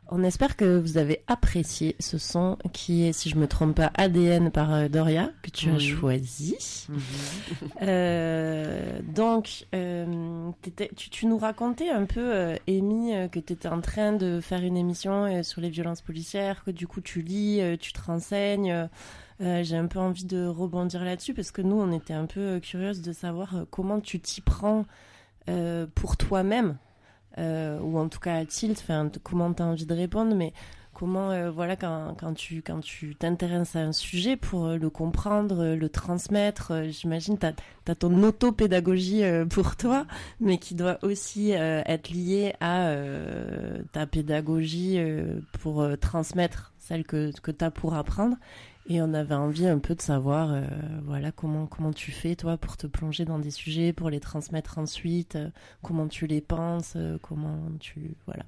On espère que vous avez apprécié ce son qui est, si je me trompe pas, ADN par Doria, que tu as choisi. Donc, tu nous racontais un peu, Amy, que tu étais en train de faire une émission sur les violences policières, que du coup tu lis, tu te renseignes. J'ai un peu envie de rebondir là-dessus parce que nous, on était un peu curieuses de savoir comment tu t'y prends pour toi-même. Ou en tout cas à Tilt, comment tu as envie de répondre, mais comment, quand tu t'intéresses à un sujet pour le comprendre, le transmettre, j'imagine t'as ton auto-pédagogie pour toi, mais qui doit aussi être liée à ta pédagogie pour transmettre celle que t'as pour apprendre. Et on avait envie un peu de savoir, comment tu fais, toi, pour te plonger dans des sujets, pour les transmettre ensuite, comment tu les penses, voilà.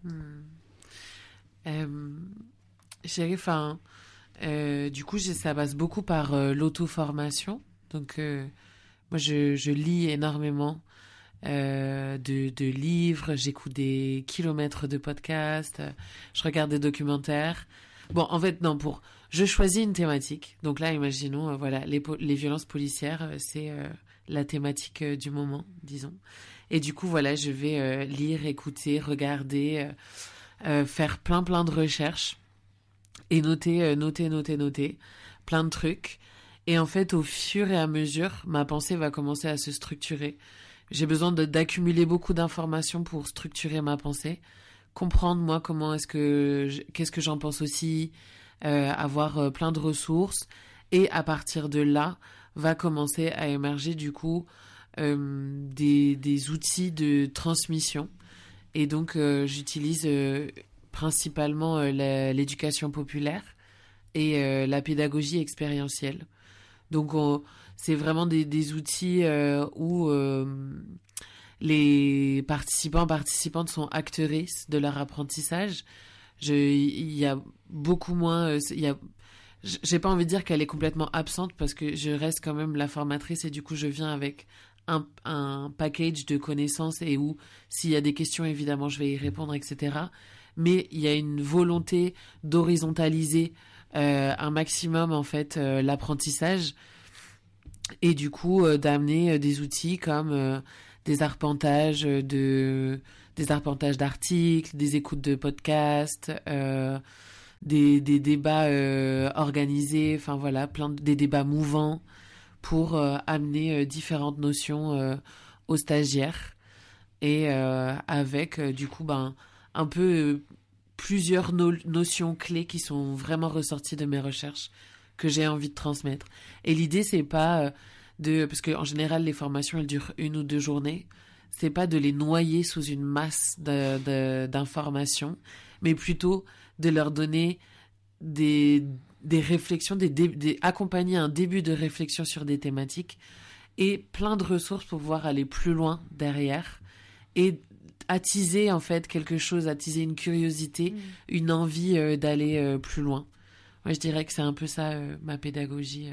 Du coup, ça passe beaucoup par l'auto-formation. Donc, moi, je lis énormément de livres, j'écoute des kilomètres de podcasts, je regarde des documentaires. Bon, en fait, non, je choisis une thématique. Donc là, imaginons, les violences policières, c'est la thématique du moment, disons. Et du coup, je vais lire, écouter, regarder, faire plein de recherches et noter plein de trucs. Et en fait, au fur et à mesure, ma pensée va commencer à se structurer. J'ai besoin d'accumuler beaucoup d'informations pour structurer ma pensée. Comprendre moi qu'est-ce que j'en pense aussi, avoir plein de ressources, et à partir de là va commencer à émerger du coup des outils de transmission. Et donc j'utilise principalement l'éducation populaire et la pédagogie expérientielle. Donc c'est vraiment des outils où les participantes sont actrices de leur apprentissage. Il y a beaucoup moins, j'ai pas envie de dire qu'elle est complètement absente parce que je reste quand même la formatrice et du coup je viens avec un package de connaissances et où s'il y a des questions évidemment je vais y répondre, etc. Mais il y a une volonté d'horizontaliser un maximum en fait l'apprentissage et du coup d'amener des outils comme des arpentages d'articles, des écoutes de podcasts, des débats organisés, des débats mouvants pour amener différentes notions aux stagiaires et avec du coup un peu plusieurs notions clés qui sont vraiment ressorties de mes recherches que j'ai envie de transmettre. Et l'idée c'est pas parce que en général les formations elles durent 1 ou 2 journées, c'est pas de les noyer sous une masse d'informations, mais plutôt de leur donner des réflexions, accompagner un début de réflexion sur des thématiques et plein de ressources pour pouvoir aller plus loin derrière et attiser en fait quelque chose, attiser une curiosité, une envie d'aller plus loin. Moi, je dirais que c'est un peu ça ma pédagogie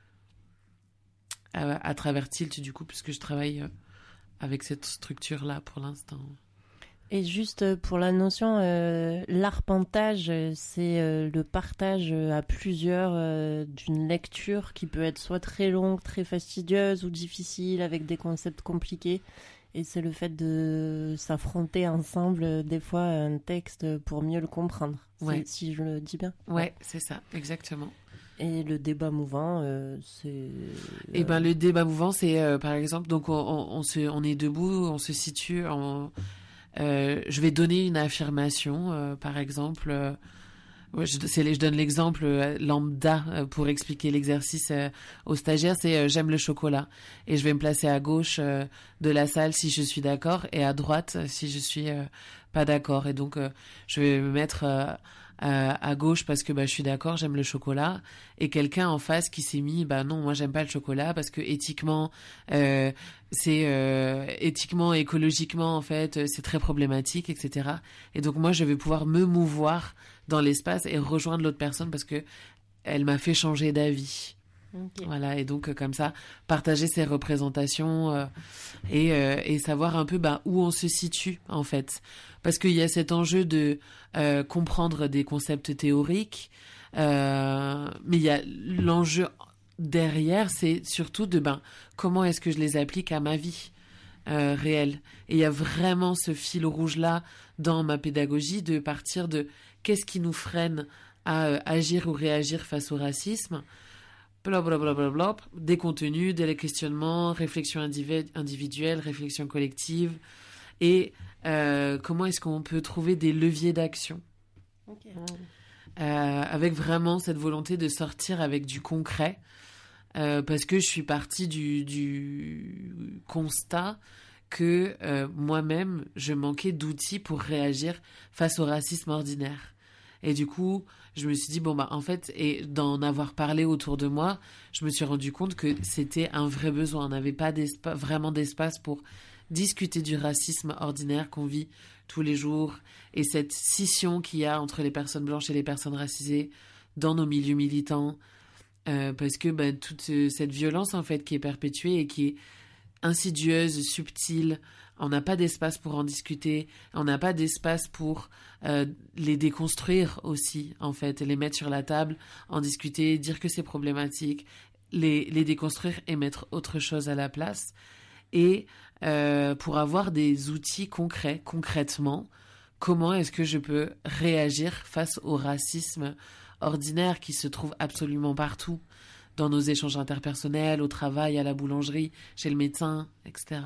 à travers Tilt du coup, puisque je travaille avec cette structure-là pour l'instant. Et juste pour la notion, l'arpentage, c'est le partage à plusieurs d'une lecture qui peut être soit très longue, très fastidieuse ou difficile avec des concepts compliqués. Et c'est le fait de s'affronter ensemble des fois à un texte pour mieux le comprendre, si je le dis bien. Ouais, c'est ça, exactement. Et le débat mouvant, c'est... Eh ben, le débat mouvant, c'est par exemple, donc on est debout, on se situe je vais donner une affirmation, par exemple. Je donne l'exemple lambda pour expliquer l'exercice aux stagiaires, c'est j'aime le chocolat et je vais me placer à gauche de la salle si je suis d'accord et à droite si je suis pas d'accord, et donc je vais me mettre à gauche parce que je suis d'accord, j'aime le chocolat, et quelqu'un en face qui s'est mis non, moi j'aime pas le chocolat parce que éthiquement éthiquement, écologiquement en fait c'est très problématique, etc. Et donc moi je vais pouvoir me mouvoir dans l'espace et rejoindre l'autre personne parce que elle m'a fait changer d'avis. Ok. Voilà, et donc comme ça, partager ces représentations et savoir un peu où on se situe en fait. Parce qu'il y a cet enjeu de comprendre des concepts théoriques, mais il y a l'enjeu derrière, c'est surtout de comment est-ce que je les applique à ma vie réelle. Et il y a vraiment ce fil rouge-là dans ma pédagogie de partir de qu'est-ce qui nous freine à agir ou réagir face au racisme. Blablabla, des contenus, des questionnements, réflexion individuelle, réflexion collective, et comment est-ce qu'on peut trouver des leviers d'action avec vraiment cette volonté de sortir avec du concret, parce que je suis partie du constat que moi-même, je manquais d'outils pour réagir face au racisme ordinaire. Et du coup, je me suis dit, en fait, et d'en avoir parlé autour de moi, je me suis rendu compte que c'était un vrai besoin. On n'avait pas vraiment d'espace pour discuter du racisme ordinaire qu'on vit tous les jours et cette scission qu'il y a entre les personnes blanches et les personnes racisées dans nos milieux militants. Parce que toute cette violence, en fait, qui est perpétuée et qui est insidieuse, subtile, on n'a pas d'espace pour en discuter, on n'a pas d'espace pour les déconstruire aussi, en fait, les mettre sur la table, en discuter, dire que c'est problématique, les déconstruire et mettre autre chose à la place. Et pour avoir des outils concrets, concrètement, comment est-ce que je peux réagir face au racisme ordinaire qui se trouve absolument partout, dans nos échanges interpersonnels, au travail, à la boulangerie, chez le médecin, etc.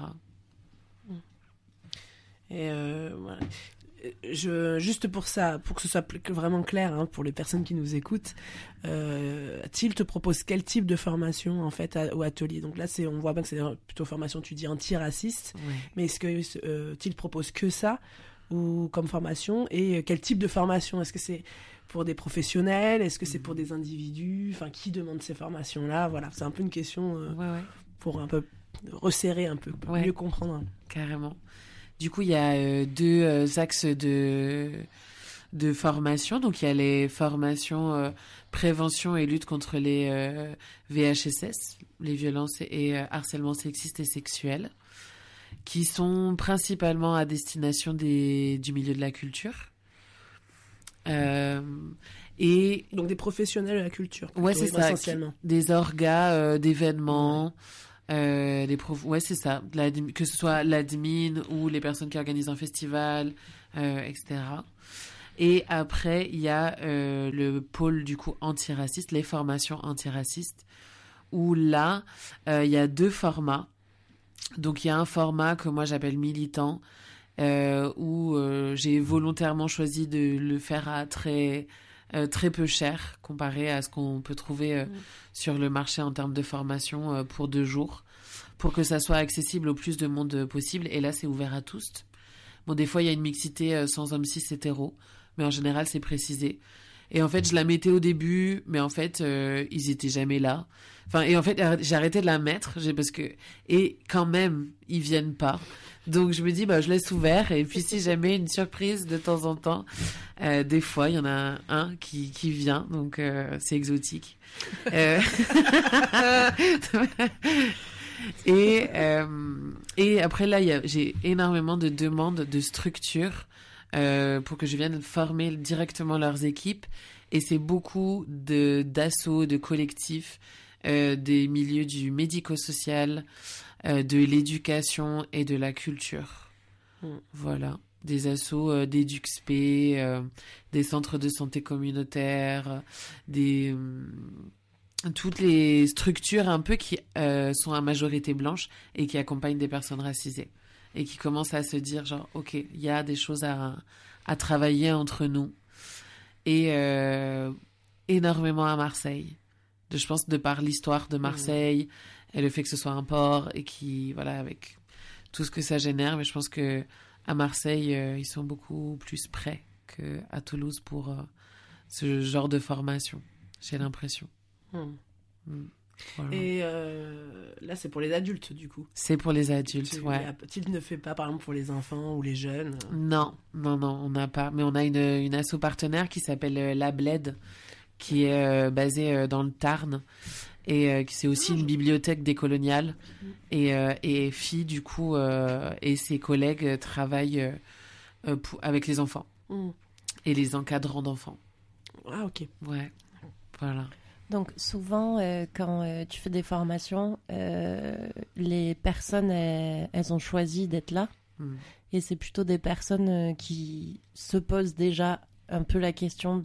Et voilà. Juste pour ça, pour que ce soit vraiment clair pour les personnes qui nous écoutent, Thiel te propose quel type de formation en fait au atelier? Donc là, on voit bien que c'est plutôt formation, tu dis antiraciste, Ouais. mais est-ce que Thiel propose que ça ou comme formation, et quel type de formation? Est-ce que c'est pour des professionnels? Est-ce que c'est pour des individus? Enfin, qui demande ces formations-là? Voilà, c'est un peu une question Ouais. pour un peu resserrer un peu, pour mieux comprendre. Carrément. Du coup, il y a deux axes de formation. Donc, il y a les formations prévention et lutte contre les VHSS, les violences et harcèlements sexistes et sexuels, qui sont principalement à destination du milieu de la culture. Et donc des professionnels de la culture, ouais, c'est ça, essentiellement. des orgas d'événements. Ouais, c'est ça, que ce soit l'admin ou les personnes qui organisent un festival, etc. Et après, il y a le pôle du coup antiraciste, les formations antiracistes, où là, il y a deux formats. Donc, il y a un format que moi j'appelle militant, où j'ai volontairement choisi de le faire à très peu cher comparé à ce qu'on peut trouver sur le marché en termes de formation pour 2 jours, pour que ça soit accessible au plus de monde possible. Et là, c'est ouvert à tous. Bon, des fois, il y a une mixité sans hommes cis hétéros, mais en général, c'est précisé. Et en fait, je la mettais au début, mais en fait, ils étaient jamais là. Enfin, et en fait, j'ai arrêté de la mettre, et quand même, ils viennent pas. Donc, je me dis, je laisse ouvert, et puis si jamais une surprise de temps en temps, des fois, il y en a un qui vient, donc c'est exotique. Et après, là, j'ai énormément de demandes de structures pour que je vienne former directement leurs équipes. Et c'est beaucoup d'assauts, de collectifs, des milieux du médico-social, de l'éducation et de la culture. Voilà. Des assos d'EduxP, des centres de santé communautaires, toutes les structures un peu qui sont à majorité blanche et qui accompagnent des personnes racisées. Et qui commencent à se dire genre, ok, il y a des choses à travailler entre nous. Et énormément à Marseille. Je pense de par l'histoire de Marseille et le fait que ce soit un port et qui, voilà, avec tout ce que ça génère. Mais je pense que à Marseille, ils sont beaucoup plus prêts qu'à Toulouse pour ce genre de formation. J'ai l'impression. Voilà. Et là, c'est pour les adultes, du coup. C'est pour les adultes, ouais. Thiel ne fait pas, par exemple, pour les enfants ou les jeunes. Non, on n'a pas. Mais on a une asso partenaire qui s'appelle La Bled, qui est basée dans le Tarn et c'est aussi une bibliothèque décoloniale. Et Phi, du coup, et ses collègues travaillent avec les enfants et les encadrants d'enfants. Ah, ok. Ouais, voilà. Donc souvent, quand tu fais des formations, les personnes, elles ont choisi d'être là. Et c'est plutôt des personnes qui se posent déjà un peu la question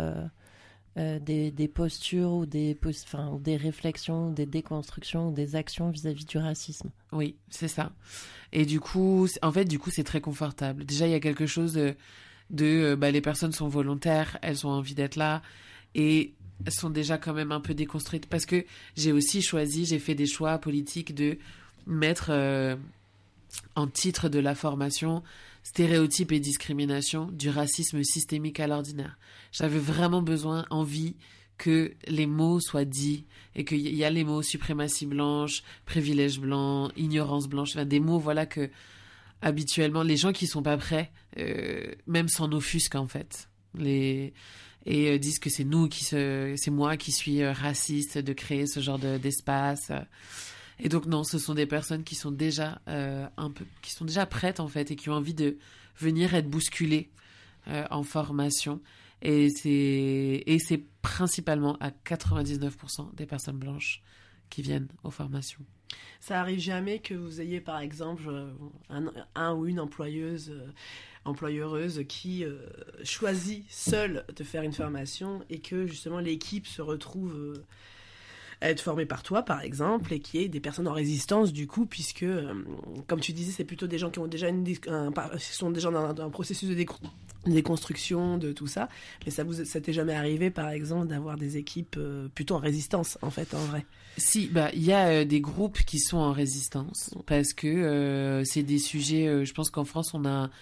des postures ou ou des réflexions, ou des déconstructions ou des actions vis-à-vis du racisme. Oui, c'est ça. Et du coup, c'est très confortable. Déjà, il y a quelque chose les personnes sont volontaires, elles ont envie d'être là et elles sont déjà quand même un peu déconstruites. Parce que j'ai fait des choix politiques de mettre en titre de la formation stéréotypes et discrimination du racisme systémique à l'ordinaire. J'avais vraiment envie que les mots soient dits et qu'il y a les mots suprématie blanche, privilège blanc, ignorance blanche, des mots voilà que habituellement les gens qui sont pas prêts même s'en offusquent en fait. Disent que c'est moi qui suis raciste de créer ce genre d'espace. Et donc non, ce sont des personnes qui sont déjà qui sont déjà prêtes en fait et qui ont envie de venir être bousculées en formation. Et c'est principalement à 99% des personnes blanches qui viennent aux formations. Ça arrive jamais que vous ayez par exemple un ou une employeureuse qui choisit seule de faire une formation et que justement l'équipe se retrouve à être formée par toi par exemple et qui est des personnes en résistance du coup puisque comme tu disais c'est plutôt des gens qui ont déjà sont déjà dans un processus de déconstruction de tout ça, mais ça t'est jamais arrivé par exemple d'avoir des équipes plutôt en résistance en fait en vrai? Si, il y a des groupes qui sont en résistance parce que c'est des sujets, je pense qu'en France on a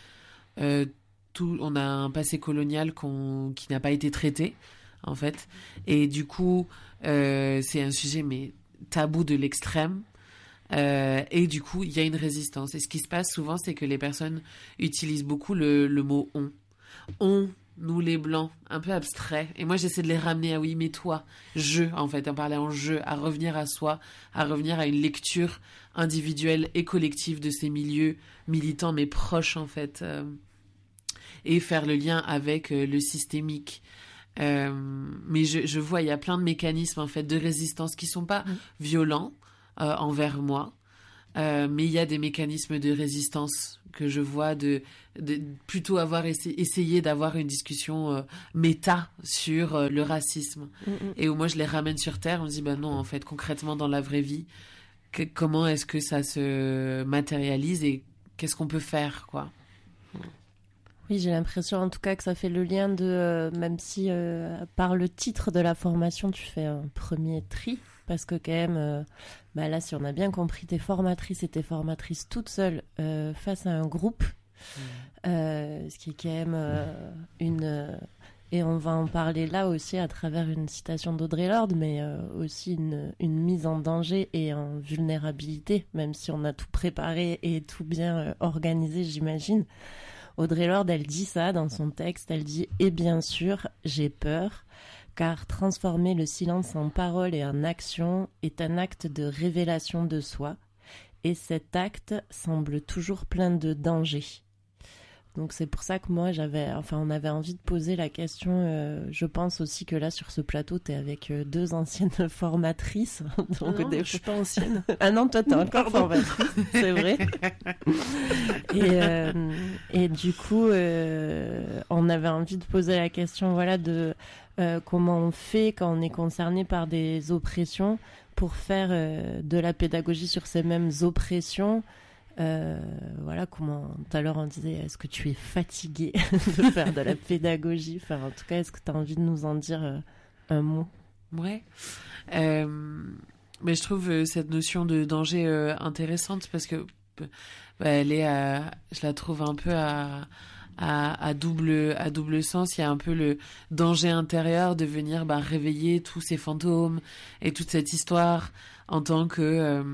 un passé colonial qui n'a pas été traité en fait, et du coup c'est un sujet mais tabou de l'extrême. Et du coup, il y a une résistance. Et ce qui se passe souvent, c'est que les personnes utilisent beaucoup le mot « on ». On, nous les blancs, un peu abstrait. Et moi, j'essaie de les ramener à oui, mais toi, je, en fait, en parler en je, à revenir à soi, à revenir à une lecture individuelle et collective de ces milieux militants, mais proches, en fait, et faire le lien avec le systémique. Mais je vois, il y a plein de mécanismes, en fait, de résistance qui sont pas violents envers moi, mais il y a des mécanismes de résistance que je vois de plutôt avoir essayé d'avoir une discussion méta sur le racisme et où moi je les ramène sur terre, on me dit non en fait concrètement dans la vraie vie comment est-ce que ça se matérialise et qu'est-ce qu'on peut faire quoi. Oui, j'ai l'impression en tout cas que ça fait le lien de même si par le titre de la formation tu fais un premier tri. Parce que quand même, là, si on a bien compris, t'es formatrice toute seule face à un groupe, ce qui est quand même et on va en parler là aussi à travers une citation d'Audre Lorde, mais aussi une mise en danger et en vulnérabilité, même si on a tout préparé et tout bien organisé, j'imagine. Audre Lorde, elle dit ça dans son texte, elle dit « Et bien sûr, j'ai peur ». Car transformer le silence en parole et en action est un acte de révélation de soi, et cet acte semble toujours plein de dangers. Donc c'est pour ça que moi on avait envie de poser la question. Je pense aussi que là sur ce plateau t'es avec deux anciennes formatrices. Donc non, je suis pas ancienne. Ah non, toi t'es encore formatrice, c'est vrai. Et du coup on avait envie de poser la question de comment on fait quand on est concerné par des oppressions pour faire de la pédagogie sur ces mêmes oppressions. Comment tout à l'heure on disait, est-ce que tu es fatigué de faire de la pédagogie, en tout cas est-ce que tu as envie de nous en dire un mot? Ouais, mais je trouve cette notion de danger intéressante parce que elle est je la trouve un peu à double sens. Il y a un peu le danger intérieur de venir réveiller tous ces fantômes et toute cette histoire en tant que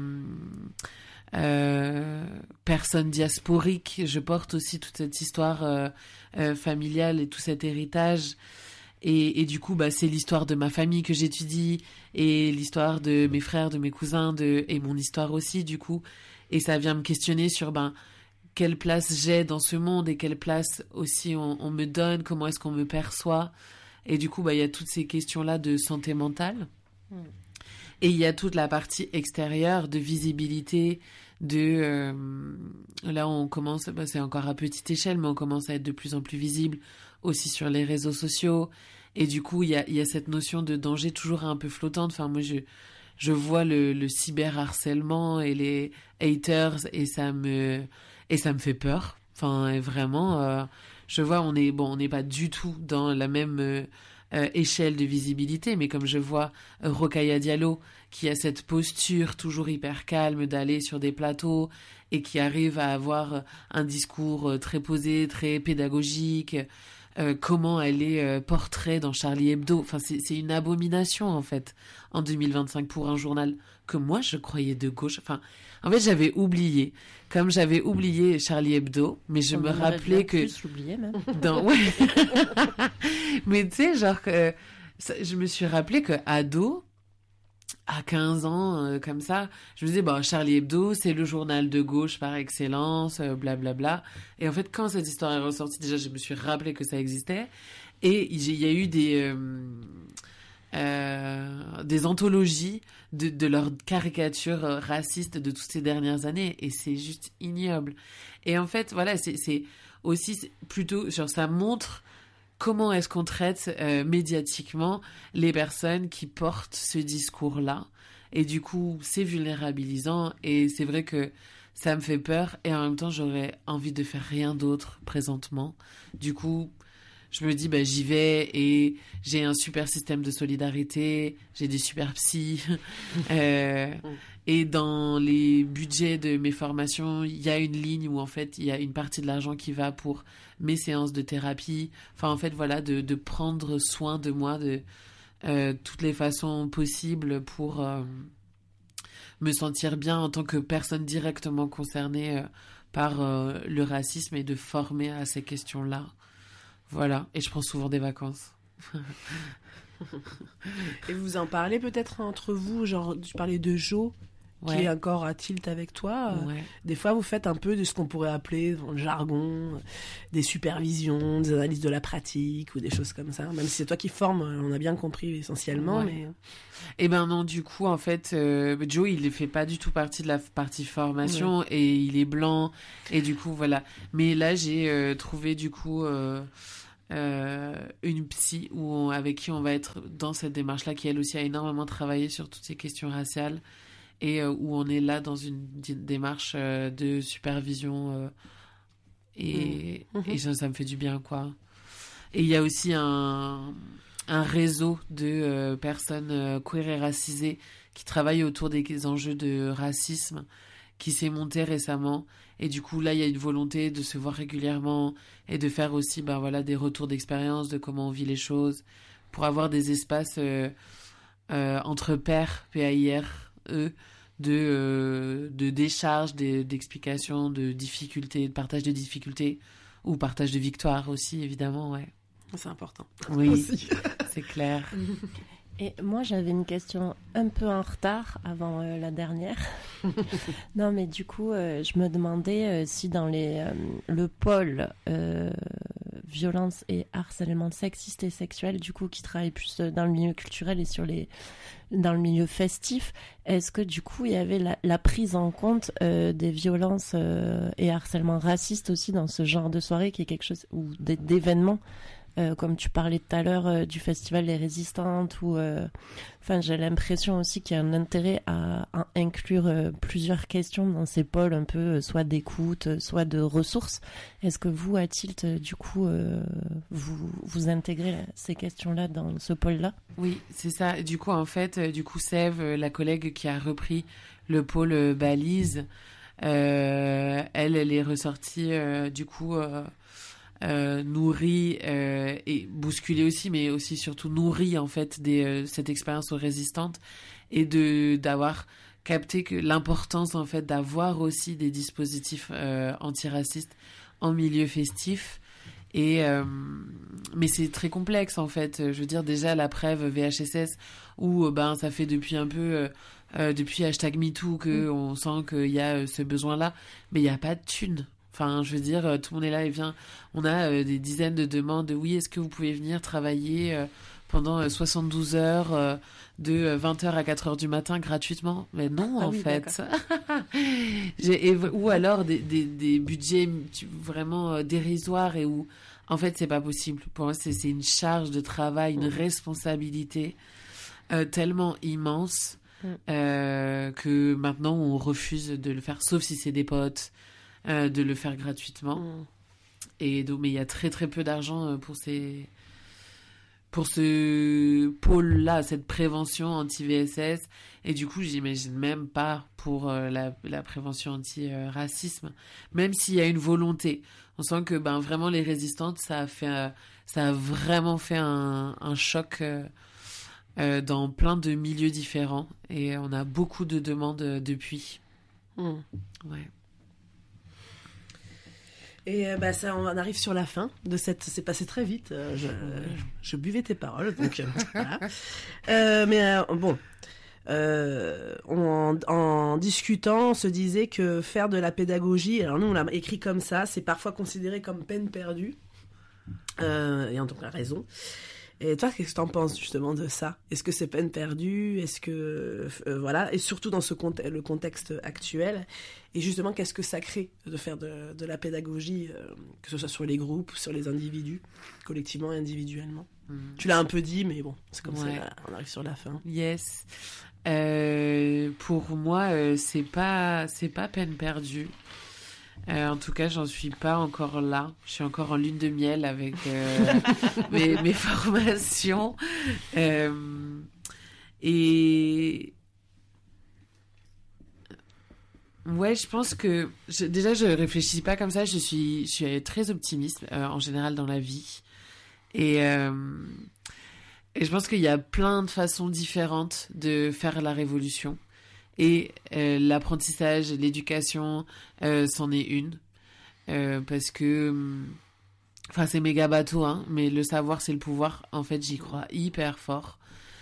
personne diasporique. Je porte aussi toute cette histoire familiale et tout cet héritage Et du coup, bah, c'est l'histoire de ma famille que j'étudie et l'histoire de mes frères, de mes cousins, et mon histoire aussi, du coup. Et ça vient me questionner sur quelle place j'ai dans ce monde et quelle place aussi on me donne, comment est-ce qu'on me perçoit. Et du coup, bah, il y a toutes ces questions-là de santé mentale. Et il y a toute la partie extérieure de visibilité, là on commence, c'est encore à petite échelle, mais on commence à être de plus en plus visible aussi sur les réseaux sociaux. Et du coup, il y a cette notion de danger toujours un peu flottante. Enfin, moi, je vois le cyberharcèlement et les haters et ça me fait peur. Enfin, vraiment, je vois, on n'est pas du tout dans la même échelle de visibilité, mais comme je vois Rokhaya Diallo qui a cette posture toujours hyper calme d'aller sur des plateaux et qui arrive à avoir un discours très posé, très pédagogique, comment elle est portrait dans Charlie Hebdo. Enfin, c'est une abomination en fait en 2025 pour un journal que moi je croyais de gauche. Enfin, en fait, j'avais oublié, comme j'avais oublié Charlie Hebdo, mais je me rappelais que plus l'oublier même. Ouais. Mais tu sais, genre que je me suis rappelé que ado, à 15 ans, comme ça, je me disais, Charlie Hebdo, c'est le journal de gauche par excellence, blablabla. Et en fait, quand cette histoire est ressortie, déjà, je me suis rappelé que ça existait. Et il y a eu des anthologies de leurs caricatures racistes de toutes ces dernières années. Et c'est juste ignoble. Et en fait, voilà, c'est aussi plutôt, genre, ça montre comment est-ce qu'on traite médiatiquement les personnes qui portent ce discours-là. Et du coup, c'est vulnérabilisant et c'est vrai que ça me fait peur et en même temps, j'aurais envie de faire rien d'autre présentement. Du coup, je me dis, j'y vais et j'ai un super système de solidarité, j'ai des super psys. Et dans les budgets de mes formations, il y a une ligne où en fait, il y a une partie de l'argent qui va pour mes séances de thérapie. Enfin, en fait, voilà, de prendre soin de moi de toutes les façons possibles pour me sentir bien en tant que personne directement concernée par le racisme et de former à ces questions-là. Voilà, et je prends souvent des vacances. Et vous en parlez peut-être entre vous, genre tu parlais de Jo, qui est encore à tilt avec toi. Ouais. Des fois, vous faites un peu de ce qu'on pourrait appeler dans le jargon des supervisions, des analyses de la pratique ou des choses comme ça. Même si c'est toi qui formes, on a bien compris essentiellement. Ouais. Mais... Eh ben non, du coup, en fait, Joe, il ne fait pas du tout partie de la partie formation et il est blanc. Et du coup, voilà. Mais là, j'ai trouvé du coup une psy avec qui on va être dans cette démarche-là, qui elle aussi a énormément travaillé sur toutes ces questions raciales. Et où on est là dans une démarche de supervision et ça me fait du bien, quoi. Et il y a aussi un réseau de personnes queer et racisées qui travaillent autour des enjeux de racisme qui s'est monté récemment. Et du coup, là, il y a une volonté de se voir régulièrement et de faire aussi des retours d'expérience de comment on vit les choses pour avoir des espaces entre pairs, PAIR-E, de décharge, d'explication, de difficultés, de partage de difficultés ou partage de victoires aussi, évidemment, ouais. C'est important. Oui, c'est clair. Et moi, j'avais une question un peu en retard avant la dernière. Non, mais du coup, je me demandais si dans le pôle violence et harcèlement sexiste et sexuel, du coup, qui travaille plus dans le milieu culturel et dans le milieu festif, est-ce que du coup, il y avait la prise en compte des violences et harcèlement racistes aussi dans ce genre de soirée, qui est quelque chose, ou d'événements comme tu parlais tout à l'heure du festival Les Résistantes, j'ai l'impression aussi qu'il y a un intérêt à inclure plusieurs questions dans ces pôles un peu soit d'écoute, soit de ressources. Est-ce que vous, à Tilt, du coup, vous intégrez ces questions-là dans ce pôle-là ? Oui, c'est ça. Du coup, en fait, Sève, la collègue qui a repris le pôle Balise, elle est ressortie, nourrie et bousculée aussi, mais aussi surtout nourrie en fait cette expérience aux résistantes et d'avoir capté que l'importance en fait d'avoir aussi des dispositifs antiracistes en milieu festif et mais c'est très complexe, en fait. Je veux dire, déjà, la Prév VHSS, où ça fait depuis un peu... depuis #MeToo qu'on sent qu'il y a ce besoin-là, mais il n'y a pas de thunes. Enfin, je veux dire, tout le monde est là et vient. On a des dizaines de demandes. Oui, est-ce que vous pouvez venir travailler pendant 72 heures de 20h à 4h du matin gratuitement? Mais non, en fait. Ou alors des budgets vraiment dérisoires et où, en fait, c'est pas possible. Pour moi, c'est une charge de travail, une responsabilité tellement immense que maintenant, on refuse de le faire, sauf si c'est des potes. De le faire gratuitement. Et donc, mais il y a très très peu d'argent pour ce pôle-là, cette prévention anti-VSS. Et du coup, j'imagine même pas pour la prévention anti-racisme, même s'il y a une volonté. On sent que vraiment les résistantes, ça a vraiment fait un choc dans plein de milieux différents. Et on a beaucoup de demandes depuis. Ouais. Et ça, on arrive sur la fin de cette... C'est passé très vite. Je buvais tes paroles, donc voilà. En discutant, on se disait que faire de la pédagogie, alors nous on l'a écrit comme ça, c'est parfois considéré comme peine perdue. Et en tout cas raison. Et toi, qu'est-ce que tu en penses justement de ça? Est-ce que c'est peine perdue? Est-ce que... voilà, et surtout dans le contexte actuel. Et justement, qu'est-ce que ça crée de faire de la pédagogie, que ce soit sur les groupes, sur les individus, collectivement et individuellement? Tu l'as un peu dit, mais bon, c'est comme ça, là, on arrive sur la fin. Yes. Pour moi, c'est pas peine perdue. En tout cas, j'en suis pas encore là. Je suis encore en lune de miel avec mes formations. Et ouais, je pense que déjà je réfléchis pas comme ça. Je suis très optimiste en général dans la vie. Et je pense qu'il y a plein de façons différentes de faire la révolution. Et l'apprentissage, l'éducation, c'en est une. Parce que... Enfin, c'est méga bateau, hein, mais le savoir, c'est le pouvoir. En fait, j'y crois hyper fort.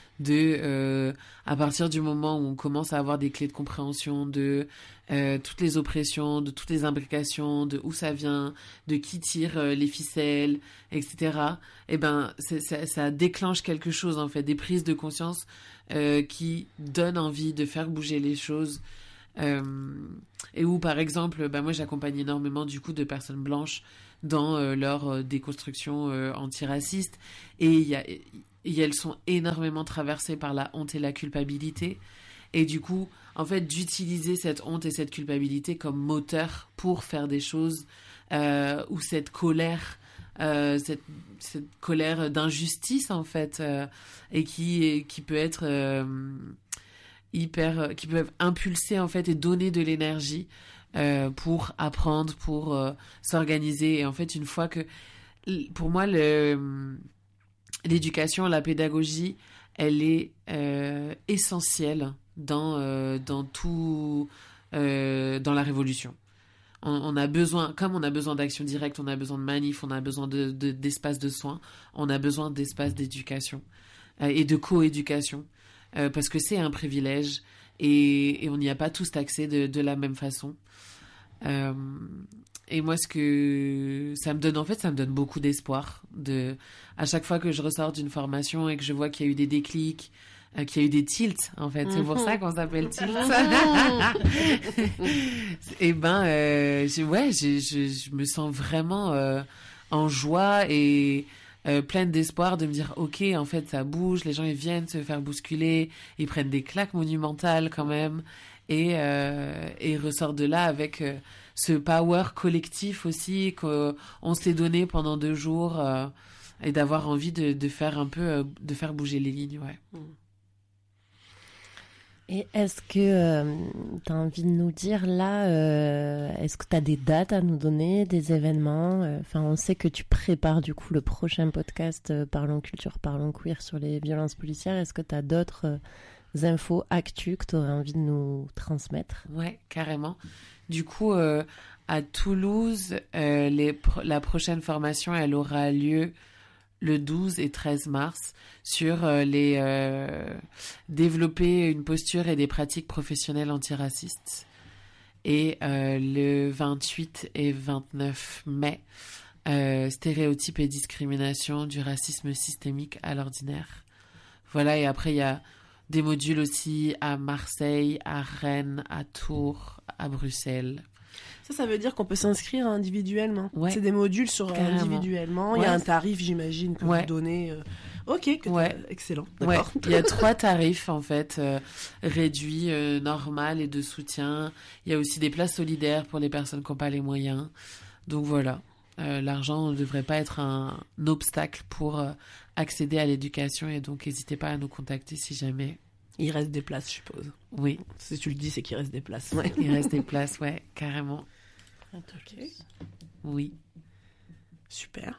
À partir du moment où on commence à avoir des clés de compréhension de toutes les oppressions, de toutes les imbrications, de où ça vient, de qui tire les ficelles, etc. Et ça déclenche quelque chose, en fait, des prises de conscience qui donnent envie de faire bouger les choses. Et où, par exemple, moi, j'accompagne énormément, du coup, de personnes blanches dans leur déconstruction antiraciste. Et elles sont énormément traversées par la honte et la culpabilité. Et du coup, en fait, d'utiliser cette honte et cette culpabilité comme moteur pour faire des choses, ou cette colère, cette colère d'injustice, en fait, et qui peut être qui peuvent impulser, en fait, et donner de l'énergie pour apprendre, pour s'organiser. Et en fait, une fois que... Pour moi, l'éducation, la pédagogie, elle est essentielle dans tout, dans la révolution. On a besoin, comme on a besoin d'action directe, on a besoin de manifs, on a besoin d'espaces de soins, on a besoin d'espaces d'éducation et de coéducation, parce que c'est un privilège et on n'y a pas tous accès de la même façon. Et moi, ça me donne beaucoup d'espoir. À chaque fois que je ressors d'une formation et que je vois qu'il y a eu des déclics, qu'il y a eu des tilts, en fait. C'est pour ça qu'on s'appelle tilt. Et je me sens vraiment en joie et pleine d'espoir de me dire, ok, en fait, ça bouge, les gens, ils viennent se faire bousculer, ils prennent des claques monumentales quand même, et ils ressortent de là avec ce power collectif aussi qu'on s'est donné pendant 2 jours, et d'avoir envie de faire un peu, de faire bouger les lignes, ouais. Et est-ce que tu as envie de nous dire là, est-ce que tu as des dates à nous donner, des événements? Enfin, on sait que tu prépares du coup le prochain podcast Parlons Culture, Parlons Queer sur les violences policières. Est-ce que tu as d'autres infos, actus que tu aurais envie de nous transmettre? Ouais, carrément. Du coup, à Toulouse, la prochaine formation, elle aura lieu le 12 et 13 mars sur développer une posture et des pratiques professionnelles antiracistes. Et le 28 et 29 mai, stéréotypes et discrimination du racisme systémique à l'ordinaire. Voilà, et après il y a des modules aussi à Marseille, à Rennes, à Tours, à Bruxelles. Ça veut dire qu'on peut s'inscrire individuellement. Ouais. C'est des modules sur Carrément. individuellement. Ouais. Il y a un tarif, j'imagine, que Ouais. vous donnez. Ok, excellent. Ouais, D'accord. il y a 3 tarifs en fait, réduits, normal et de soutien. Il y a aussi des places solidaires pour les personnes qui n'ont pas les moyens. Donc voilà, l'argent ne devrait pas être un obstacle pour accéder à l'éducation et donc n'hésitez pas à nous contacter si jamais. Il reste des places, je suppose. Oui, Si tu le dis, c'est qu'il reste des places. Ouais. il reste des places, ouais, carrément. Ok. Oui. Super.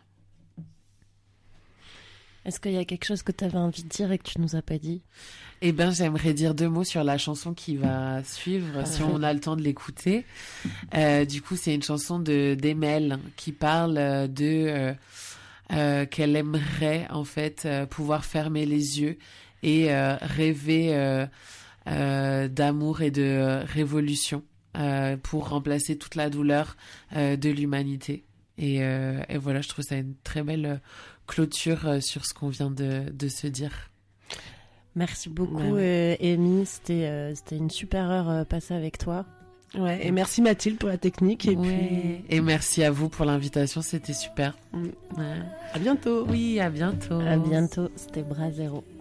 Est-ce qu'il y a quelque chose que tu avais envie de dire et que tu nous as pas dit? Eh ben, j'aimerais dire 2 mots sur la chanson qui va suivre, si on a le temps de l'écouter. Du coup, c'est une chanson d'Emelle qui parle qu'elle aimerait en fait pouvoir fermer les yeux et rêver d'amour et de révolution pour remplacer toute la douleur de l'humanité. Et voilà, je trouve ça une très belle clôture sur ce qu'on vient de se dire. Merci beaucoup, Ouais. Amy. C'était une super heure passée avec toi. Ouais. Et merci Mathilde pour la technique. Et Ouais. Et merci à vous pour l'invitation, c'était super. puis, Ouais. à bientôt. Oui, à bientôt. À bientôt. C'était Bras Zéro.